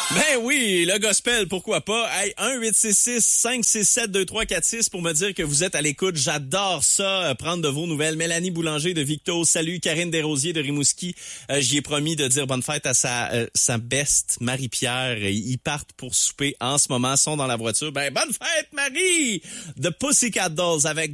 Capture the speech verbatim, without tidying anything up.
Ben oui, le gospel, pourquoi pas. Hey, un huit six six cinq six sept deux trois quatre six pour me dire que vous êtes à l'écoute. J'adore ça, euh, prendre de vos nouvelles. Mélanie Boulanger de Victo, salut. Karine Desrosiers de Rimouski. Euh, j'y ai promis de dire bonne fête à sa euh, sa best, Marie-Pierre. Ils partent pour souper en ce moment, sont dans la voiture. Ben bonne fête, Marie! The Pussycat Dolls avec